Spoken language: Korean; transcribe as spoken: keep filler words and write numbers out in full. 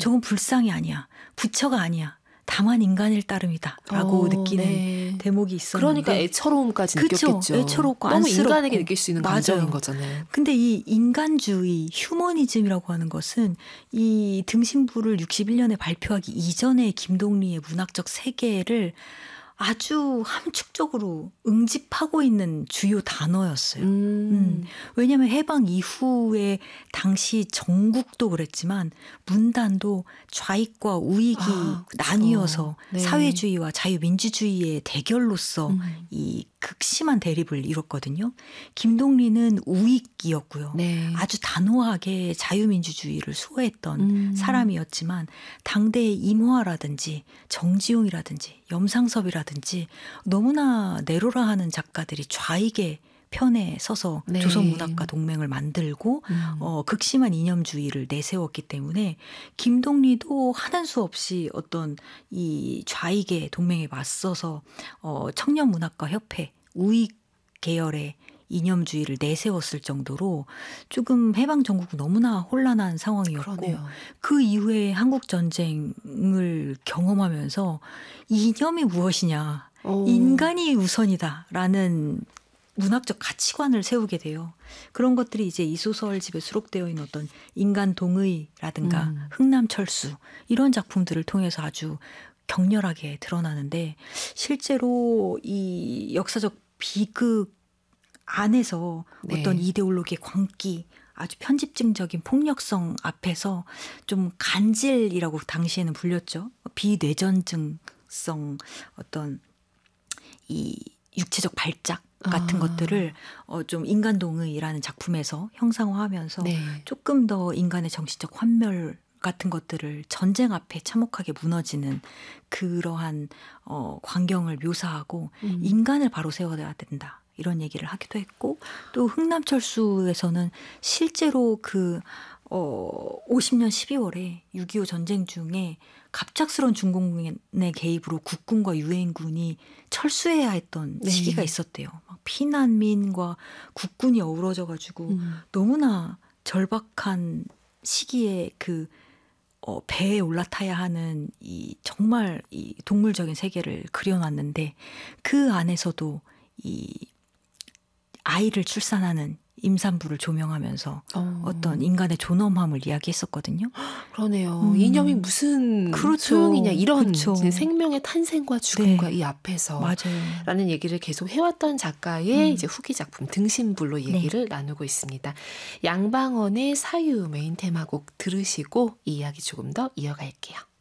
저건 불상이 아니야. 부처가 아니야. 다만 인간일 따름이다 라고 어, 느끼는 네. 대목이 있었는데 그러니까 애처로움까지 그쵸? 느꼈겠죠. 애처롭고 너무 안쓰럽고. 인간에게 느낄 수 있는 맞아요. 감정인 거잖아요. 근데 이 인간주의, 휴머니즘이라고 하는 것은 이 등신부를 육십일 년에 발표하기 이전에 김동리의 문학적 세계를 아주 함축적으로 응집하고 있는 주요 단어였어요. 음. 음. 왜냐하면 해방 이후에 당시 전국도 그랬지만 문단도 좌익과 우익이 아, 나뉘어서 네. 사회주의와 자유민주주의의 대결로서 음. 이 극심한 대립을 이뤘거든요. 김동리는 우익이었고요. 네. 아주 단호하게 자유민주주의를 수호했던 음. 사람이었지만 당대의 임화라든지 정지용이라든지 염상섭이라든지 너무나 내로라 하는 작가들이 좌익의 편에 서서 네. 조선문학과 동맹을 만들고 음. 어, 극심한 이념주의를 내세웠기 때문에 김동리도 하는 수 없이 어떤 이 좌익의 동맹에 맞서서 어, 청년문학과 협회 우익 계열의 이념주의를 내세웠을 정도로 조금 해방 전국은 너무나 혼란한 상황이었고 그러네요. 그 이후에 한국 전쟁을 경험하면서 이념이 무엇이냐, 오. 인간이 우선이다라는 문학적 가치관을 세우게 돼요. 그런 것들이 이제 이 소설집에 수록되어 있는 어떤 인간 동의라든가 음. 흥남철수 이런 작품들을 통해서 아주 격렬하게 드러나는데 실제로 이 역사적 비극 안에서 네. 어떤 이데올로기의 광기, 아주 편집증적인 폭력성 앞에서 좀 간질이라고 당시에는 불렸죠. 비뇌전증성 어떤 이 육체적 발작 같은 아. 것들을 어 좀 인간동의라는 작품에서 형상화하면서 네. 조금 더 인간의 정신적 환멸 같은 것들을 전쟁 앞에 참혹하게 무너지는 그러한 어 광경을 묘사하고 음. 인간을 바로 세워야 된다. 이런 얘기를 하기도 했고 또 흥남철수에서는 실제로 그 어 오십 년 십이월에 육이오 전쟁 중에 갑작스러운 중공군의 개입으로 국군과 유엔군이 철수해야 했던 네. 시기가 있었대요. 막 피난민과 국군이 어우러져 가지고 음. 너무나 절박한 시기에 그 어, 배에 올라타야 하는 이 정말 이 동물적인 세계를 그려놨는데 그 안에서도 이 아이를 출산하는 임산부를 조명하면서 어. 어떤 인간의 존엄함을 이야기했었거든요. 그러네요. 음. 이념이 무슨 그렇죠. 소용이냐 이런 그렇죠. 생명의 탄생과 죽음과 네. 이 앞에서 맞아요. 라는 얘기를 계속 해왔던 작가의 음. 이제 후기 작품 등신불로 얘기를 네. 나누고 있습니다. 양방언의 사유 메인 테마곡 들으시고 이 이야기 조금 더 이어갈게요.